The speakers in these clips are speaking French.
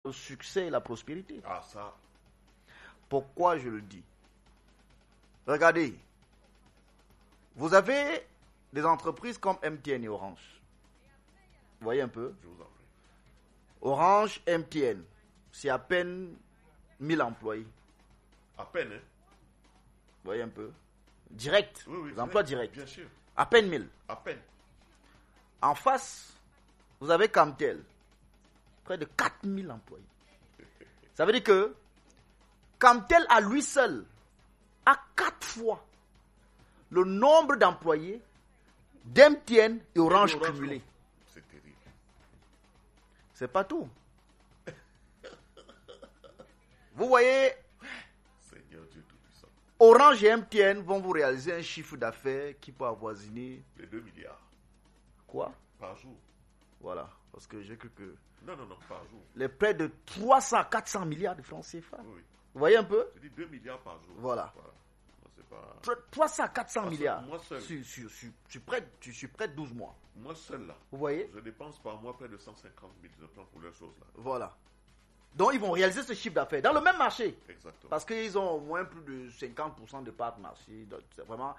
le succès et la prospérité. Ah, ça. Pourquoi je le dis? Regardez, vous avez des entreprises comme MTN et Orange. Vous voyez un peu? Je vous en prie. Orange, MTN, c'est à peine 1000 employés. À peine, hein? Vous voyez un peu? Direct, Oui, les emplois directs. Bien sûr. À peine 1000. À peine. En face, vous avez Camtel, près de 4000 employés. Ça veut dire que Camtel à lui seul a 4 fois le nombre d'employés d'MTN et Orange cumulés. C'est terrible. C'est pas tout. Vous voyez, Seigneur Dieu Tout-Puissant. Orange et MTN vont vous réaliser un chiffre d'affaires qui peut avoisiner Les 2 milliards quoi? par jour. Voilà, parce que j'ai cru que Non, par jour. les près de 300 à 400 milliards de francs CFA. Oui. Vous voyez un peu? Je dis 2 milliards par jour. Voilà. Non, c'est pas... 300 à 400 milliards moi seul. sur près de 12 mois. Moi seul, là, Vous voyez? je dépense par mois près de 150 000, je prends pour leurs choses, là. Voilà. Donc, ils vont réaliser ce chiffre d'affaires dans le même marché. Exactement. Parce qu'ils ont au moins plus de 50% de part de marché. Donc, c'est vraiment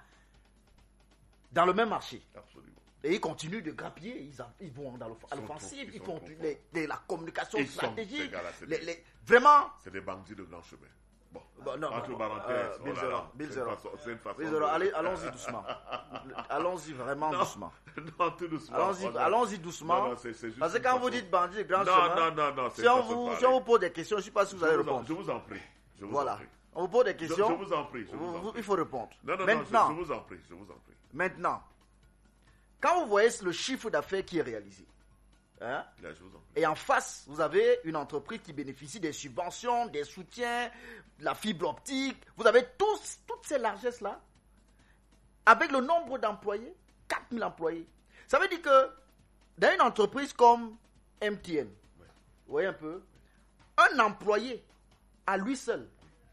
dans le même marché. Absolument. Et ils continuent de grappiller. Ils vont à l'offensive. Ils font la communication stratégique. Ces gars-là, c'est vraiment. C'est des bandits de blanc chemin. Bon, Non, entre parenthèses, Bill c'est Zero. une façon Bill de- Zero, allons-y doucement. Allons-y vraiment Non. doucement. Non, tout doucement. Allons-y doucement. Non, c'est juste Parce que une quand vous façon- dites bandit de grand Non, chemin, non, c'est si une on façon de vous parler. pose des questions, je ne sais pas si vous allez répondre. Je vous en prie. Je vous Voilà. en prie. On vous pose des questions. Je vous en prie. Il faut répondre. Non, Maintenant, je vous en prie. maintenant, quand vous voyez le chiffre d'affaires qui est réalisé, hein, Là, je vous en prie. et en face, vous avez une entreprise qui bénéficie des subventions, des soutiens, de la fibre optique. Vous avez toutes ces largesses-là, avec le nombre d'employés, 4000 employés. Ça veut dire que dans une entreprise comme MTN, vous voyez un peu, un employé à lui seul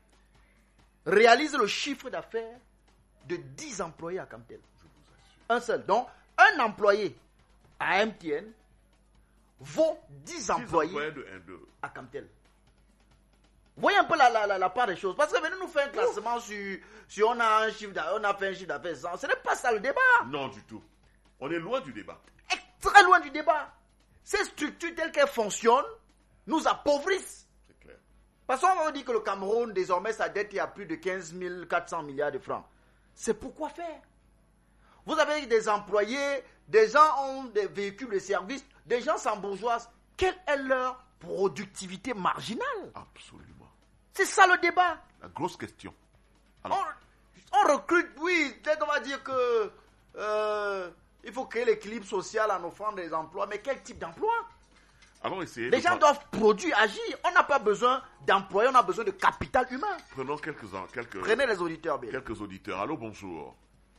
réalise le chiffre d'affaires de 10 employés à Camtel. Je vous assure. Un seul. Donc, un employé à MTN vaut 10 employés de 1-2. à Camtel. Vous voyez un peu la part des choses. Parce que venez nous faire un classement sur on a un chiffre d'affaires, on a fait un chiffre d'affaires 100. Ce n'est pas ça le débat. Non, du tout. On est loin du débat. Très loin du débat. Ces structures telles qu'elles fonctionnent nous appauvrissent. C'est clair. Parce qu'on va dire que le Cameroun, désormais, sa dette est à plus de 15 400 milliards de francs. C'est pourquoi faire? Vous avez des employés, des gens ont des véhicules de service, des gens s'embourgeoisent. Quelle est leur productivité marginale? Absolument. C'est ça le débat. La grosse question. Alors, On recrute, oui, peut-être on va dire que il faut créer l'équilibre social en offrant des emplois, mais quel type d'emploi? allons essayer Les gens doivent produire, agir. On n'a pas besoin d'employés, on a besoin de capital humain. Prenons Prenez les auditeurs, bien. quelques auditeurs. Allô, bonjour.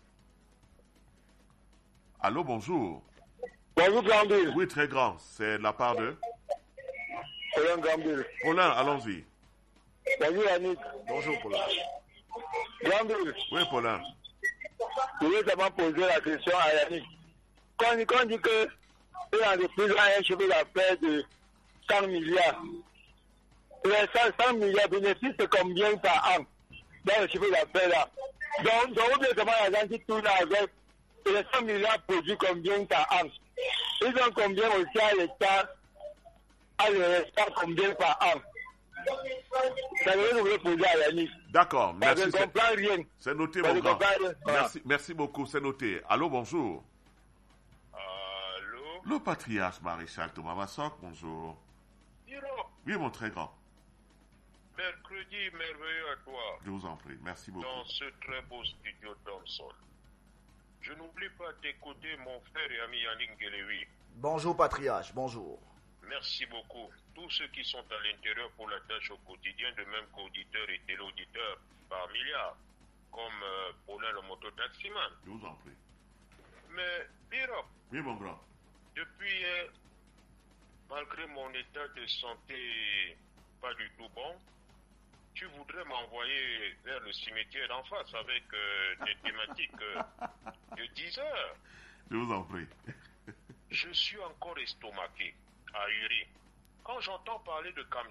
Allô, bonjour. Bonjour, Gambile. Oui, très grand. C'est de la part de Paulin Gambile. Paulin, allons-y. Bonjour, Yannick. Bonjour, Paul. Gambile, Oui, Paulin. je voulais seulement poser la question à Yannick. Quand on dit que l'entreprise a un chiffre d'affaires de 100 milliards, les 100 milliards bénéficient de combien par an dans le chiffre d'affaires là? Donc, on veut seulement l'argent qui tourne avec les 100 milliards produits combien par an? Ils ont combien aussi à l'État, à l'État combien par an? Ça veut dire que je voulais poser à Yannick. D'accord, Parce que merci. je ne comprends rien. C'est noté, Parce mon que je grand. comprends rien. Voilà. Merci beaucoup, c'est noté. Allô, bonjour. Allô? Le patriarche maréchal Thomas Massok, bonjour. Diro, Oui, mon très grand. mercredi merveilleux à toi, Je vous en prie. Merci beaucoup. dans ce très beau studio Thomson. Je n'oublie pas d'écouter mon frère et ami Yannick Guélévi. Bonjour, patriarche, bonjour. Merci beaucoup. Tous ceux qui sont à l'intérieur pour la tâche au quotidien, de même qu'auditeurs et téléauditeurs par milliards, comme Paulin le mototaximan. Je vous en prie. Mais, Diro, Oui, mon grand. depuis hier, malgré mon état de santé pas du tout bon, tu voudrais m'envoyer vers le cimetière d'en face avec des thématiques de 10 heures. Je vous en prie. Je suis encore estomaqué, ahuri. Quand j'entends parler de